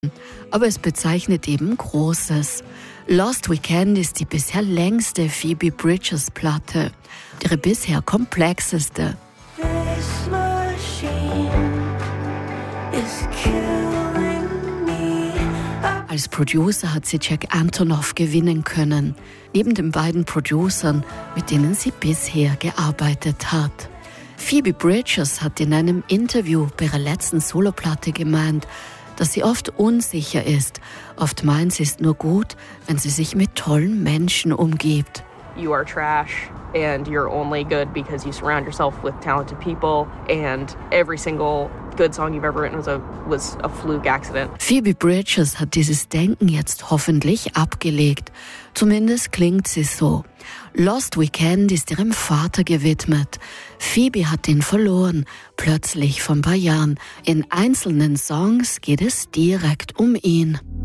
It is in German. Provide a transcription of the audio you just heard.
Aber es bezeichnet eben Großes. Lost Weekend ist die bisher längste Phoebe Bridgers-Platte, ihre bisher komplexeste. Als Producer hat sie Jack Antonoff gewinnen können, neben den beiden Producern, mit denen sie bisher gearbeitet hat. Phoebe Bridgers hat in einem Interview bei ihrer letzten Soloplatte gemeint, dass sie oft unsicher ist. Oft meint sie ist nur gut, wenn sie sich mit tollen Menschen umgibt. You are trash and you're only good because you surround yourself with talented people and every single good song you've ever written was a fluke accident. Phoebe Bridgers hat dieses Denken jetzt hoffentlich abgelegt. Zumindest klingt sie so. Lost Weekend ist ihrem Vater gewidmet. Phoebe hat ihn verloren, plötzlich vor ein paar Jahren. In einzelnen Songs geht es direkt um ihn.